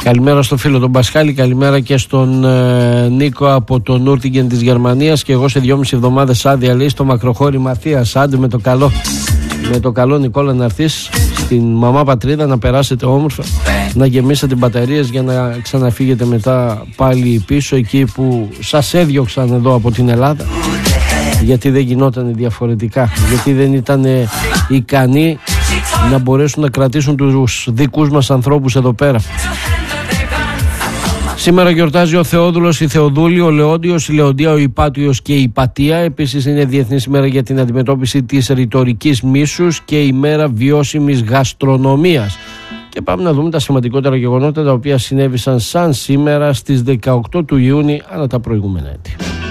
Καλημέρα στο φίλο τον Πασχάλη, καλημέρα και στον Νίκο από το Νουρτιγκεν της Γερμανίας. Και εγώ σε 2,5 εβδομάδες άδεια, λέει, στο μακροχώρι Μαθίας. Άντε με το καλό Νικόλα να έρθεις στην μαμά πατρίδα, να περάσετε όμορφα, να γεμίσετε μπαταρίες για να ξαναφύγετε μετά πάλι πίσω εκεί που σας έδιωξαν εδώ από την Ελλάδα, γιατί δεν γινόταν διαφορετικά, γιατί δεν ήταν ικανοί να μπορέσουν να κρατήσουν τους δικούς μας ανθρώπους εδώ πέρα. Σήμερα γιορτάζει ο Θεόδουλος, η Θεοδούλη, ο Λεόντιος, η Λεοντία, ο Υπάτιος και η Υπατία. Επίσης είναι Διεθνής ημέρα για την αντιμετώπιση της ρητορικής μίσους και η μέρα βιώσιμης γαστρονομίας. Και πάμε να δούμε τα σημαντικότερα γεγονότα τα οποία συνέβησαν σαν σήμερα στις 18 του Ιούνιου ανά τα προηγούμενα έτη.